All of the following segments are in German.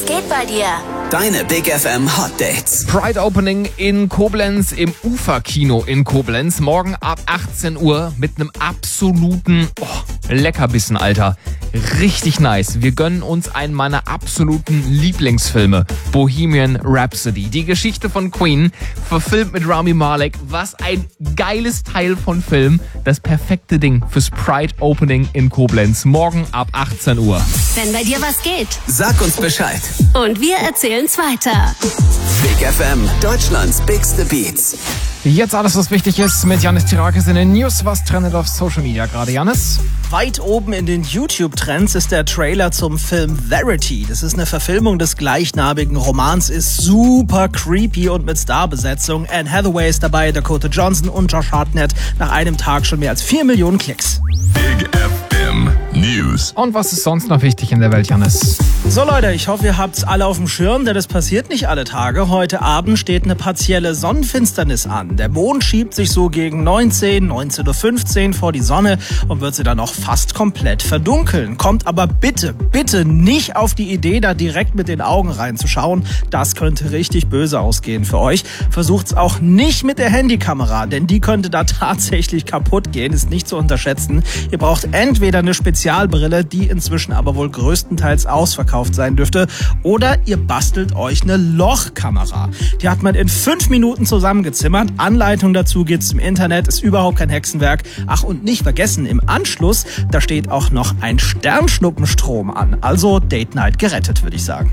geht bei dir? Deine Big FM Hot Dates. Pride Opening in Koblenz im Uferkino in Koblenz. Morgen ab 18 Uhr mit einem absoluten Leckerbissen, Alter. Richtig nice. Wir gönnen uns einen meiner absoluten Lieblingsfilme. Bohemian Rhapsody. Die Geschichte von Queen, verfilmt mit Rami Malek. Was ein geiles Teil von Film. Das perfekte Ding fürs Pride Opening in Koblenz. Morgen ab 18 Uhr. Wenn bei dir was geht. Sag uns Bescheid. Und wir erzählen's weiter. Big FM, Deutschlands bigste Beats. Jetzt alles, was wichtig ist, mit Janis Tirakis in den News. Was trendet auf Social Media gerade, Janis? Weit oben in den YouTube-Trends ist der Trailer zum Film Verity. Das ist eine Verfilmung des gleichnamigen Romans, ist super creepy und mit Starbesetzung. Anne Hathaway ist dabei, Dakota Johnson und Josh Hartnett. Nach einem Tag schon mehr als 4 Millionen Klicks. Big FM News. Und was ist sonst noch wichtig in der Welt, Janis? So Leute, ich hoffe, ihr habt's alle auf dem Schirm, denn das passiert nicht alle Tage. Heute Abend steht eine partielle Sonnenfinsternis an. Der Mond schiebt sich so gegen 19:15 Uhr vor die Sonne und wird sie dann auch fast komplett verdunkeln. Kommt aber bitte nicht auf die Idee, da direkt mit den Augen reinzuschauen. Das könnte richtig böse ausgehen für euch. Versucht's auch nicht mit der Handykamera, denn die könnte da tatsächlich kaputt gehen, ist nicht zu unterschätzen. Ihr braucht entweder eine Spezialbrille, die inzwischen aber wohl größtenteils ausverkauft sein dürfte, oder ihr bastelt euch eine Lochkamera. Die hat man in 5 Minuten zusammengezimmert. Anleitung dazu gibt's im Internet, ist überhaupt kein Hexenwerk. Ach, und nicht vergessen, im Anschluss, da steht auch noch ein Sternschnuppenstrom an. Also Date Night gerettet, würde ich sagen.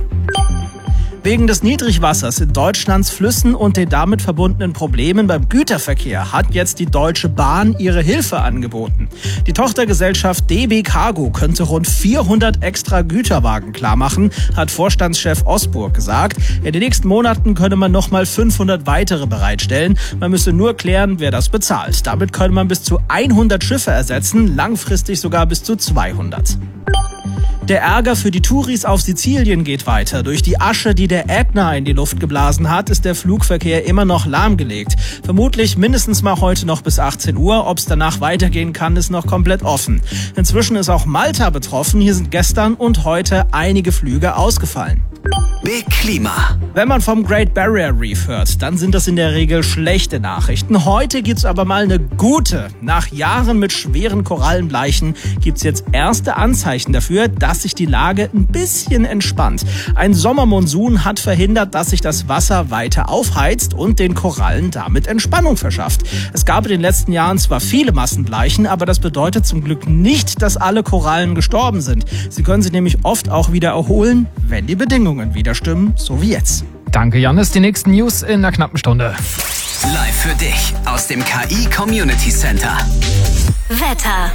Wegen des Niedrigwassers in Deutschlands Flüssen und den damit verbundenen Problemen beim Güterverkehr hat jetzt die Deutsche Bahn ihre Hilfe angeboten. Die Tochtergesellschaft DB Cargo könnte rund 400 extra Güterwagen klarmachen, hat Vorstandschef Osburg gesagt. In den nächsten Monaten könne man nochmal 500 weitere bereitstellen. Man müsse nur klären, wer das bezahlt. Damit könne man bis zu 100 Schiffe ersetzen, langfristig sogar bis zu 200. Der Ärger für die Touris auf Sizilien geht weiter. Durch die Asche, die der Ätna in die Luft geblasen hat, ist der Flugverkehr immer noch lahmgelegt. Vermutlich mindestens mal heute noch bis 18 Uhr. Ob es danach weitergehen kann, ist noch komplett offen. Inzwischen ist auch Malta betroffen. Hier sind gestern und heute einige Flüge ausgefallen. Big Klima. Wenn man vom Great Barrier Reef hört, dann sind das in der Regel schlechte Nachrichten. Heute gibt's aber mal eine gute. Nach Jahren mit schweren Korallenbleichen gibt's jetzt erste Anzeichen dafür, dass sich die Lage ein bisschen entspannt. Ein Sommermonsun hat verhindert, dass sich das Wasser weiter aufheizt und den Korallen damit Entspannung verschafft. Es gab in den letzten Jahren zwar viele Massenbleichen, aber das bedeutet zum Glück nicht, dass alle Korallen gestorben sind. Sie können sich nämlich oft auch wieder erholen, wenn die Bedingungen wieder stimmen, so wie jetzt. Danke, Janis. Die nächsten News in einer knappen Stunde. Live für dich aus dem KI Community Center. Wetter.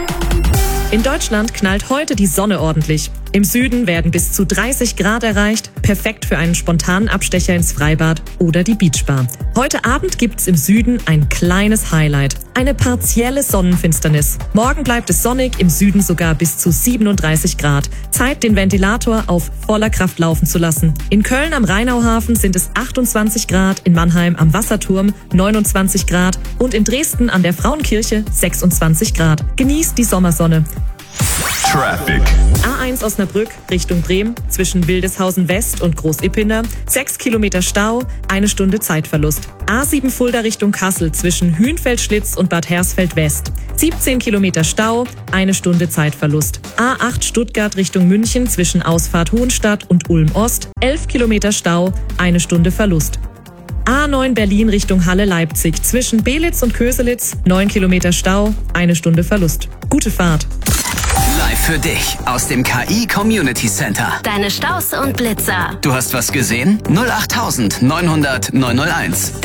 In Deutschland knallt heute die Sonne ordentlich. Im Süden werden bis zu 30 Grad erreicht, perfekt für einen spontanen Abstecher ins Freibad oder die Beachbar. Heute Abend gibt's im Süden ein kleines Highlight, eine partielle Sonnenfinsternis. Morgen bleibt es sonnig, im Süden sogar bis zu 37 Grad. Zeit, den Ventilator auf voller Kraft laufen zu lassen. In Köln am Rheinauhafen sind es 28 Grad, in Mannheim am Wasserturm 29 Grad und in Dresden an der Frauenkirche 26 Grad. Genießt die Sommersonne. Traffic. A1 Osnabrück Richtung Bremen zwischen Wildeshausen West und Großippinder 6 Kilometer Stau, 1 Stunde Zeitverlust. A7 Fulda Richtung Kassel zwischen Hühnfeldschlitz und Bad Hersfeld West 17 Kilometer Stau, 1 Stunde Zeitverlust. A8 Stuttgart Richtung München zwischen Ausfahrt Hohenstadt und Ulm Ost 11 Kilometer Stau, 1 Stunde Verlust. A9 Berlin Richtung Halle-Leipzig zwischen Belitz und Köselitz 9 Kilometer Stau, 1 Stunde Verlust. Gute Fahrt. Live für dich aus dem KI Community Center. Deine Staus und Blitzer. Du hast was gesehen? 08900 901.